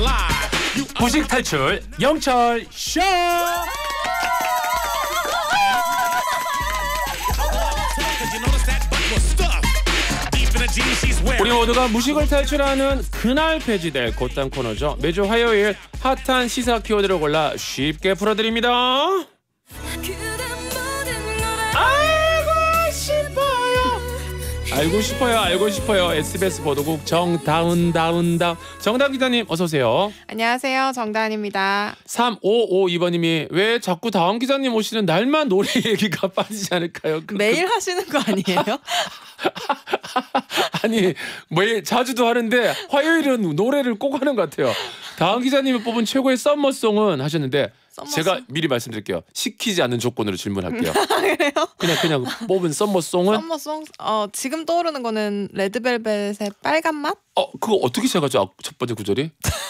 무식 탈출 영철 쇼. 우리 모두가 무식을 탈출하는 그날 폐지될 곧단 코너죠. 매주 화요일 핫한 시사 키워드를 골라 쉽게 풀어드립니다. 알고 싶어요. SBS 보도국 정다운 기자님 어서 오세요. 안녕하세요. 정다은입니다. 3552번님이 왜 자꾸 다운 기자님 오시는 날만 노래 얘기가 빠지지 않을까요? 매일 하시는 거 아니에요? 아니 매일 자주도 하는데 화요일은 노래를 꼭 하는 것 같아요. 다운 기자님이 뽑은 최고의 썸머송은 하셨는데 제가 미리 말씀드릴게요. 시키지 않는 조건으로 질문할게요. 그래요? 그냥 뽑은 썸머송은? 썸머송? 지금 떠오르는 거는 레드벨벳의 빨간 맛? 그거 어떻게 시작하죠? 첫 번째 구절이?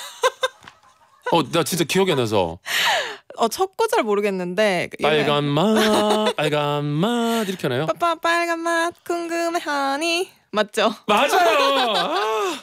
나 진짜 기억이 안 나서. 첫 구절 모르겠는데 빨간 맛 이렇게 하나요? 빨간 맛 궁금해하니 맞죠? 맞아요.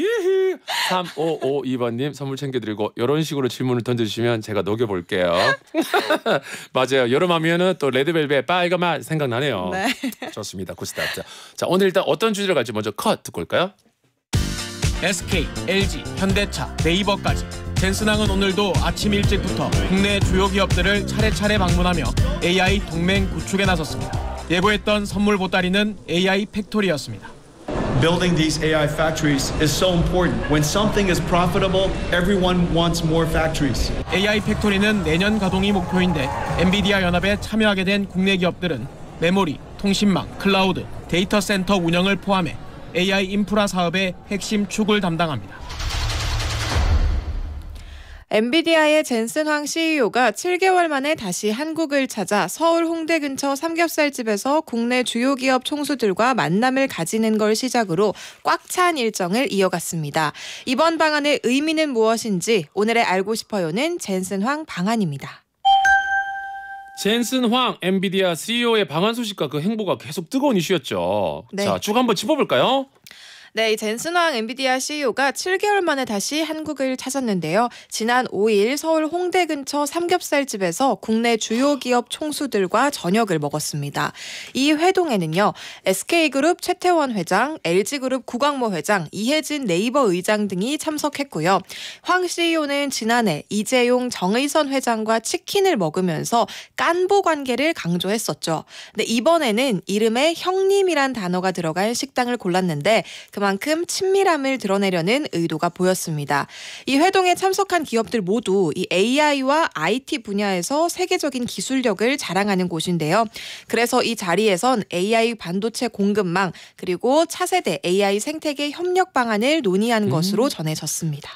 3552번님 선물 챙겨드리고 이런 식으로 질문을 던져주시면 제가 녹여볼게요. 맞아요. 여름하면은 또 레드벨벳 빨간 맛 생각나네요. 네. 좋습니다. 굿스타트. 자, 오늘 일단 어떤 주제를 갈지 먼저 컷 듣고 올까요? SK, LG, 현대차, 네이버까지 젠슨항은 오늘도 아침 일찍부터 국내 주요 기업들을 차례차례 방문하며 AI 동맹 구축에 나섰습니다. 예고했던 선물 보따리는 AI 팩토리였습니다. Building these AI factories is so important. When something is profitable, everyone wants more factories. AI 팩토리는 내년 가동이 목표인데 엔비디아 연합에 참여하게 된 국내 기업들은 메모리, 통신망, 클라우드, 데이터 센터 운영을 포함해 AI 인프라 사업의 핵심 축을 담당합니다. 엔비디아의 젠슨 황 CEO가 7개월 만에 다시 한국을 찾아 서울 홍대 근처 삼겹살집에서 국내 주요 기업 총수들과 만남을 가지는 걸 시작으로 꽉 찬 일정을 이어갔습니다. 이번 방안의 의미는 무엇인지 오늘의 알고 싶어요는 젠슨 황 방안입니다. 젠슨 황 엔비디아 CEO의 방한 소식과 그 행보가 계속 뜨거운 이슈였죠. 네. 자, 쭉 한번 짚어볼까요? 네, 이 젠슨 황 엔비디아 CEO가 7개월 만에 다시 한국을 찾았는데요. 지난 5일 서울 홍대 근처 삼겹살집에서 국내 주요 기업 총수들과 저녁을 먹었습니다. 이 회동에는요. SK그룹 최태원 회장, LG그룹 구광모 회장, 이혜진 네이버 의장 등이 참석했고요. 황 CEO는 지난해 이재용 정의선 회장과 치킨을 먹으면서 깐부 관계를 강조했었죠. 근데 이번에는 이름에 형님이란 단어가 들어간 식당을 골랐는데 그만큼 친밀함을 드러내려는 의도가 보였습니다. 이 회동에 참석한 기업들 모두 이 AI와 IT 분야에서 세계적인 기술력을 자랑하는 곳인데요. 그래서 이 자리에선 AI 반도체 공급망 그리고 차세대 AI 생태계 협력 방안을 논의한 것으로 전해졌습니다.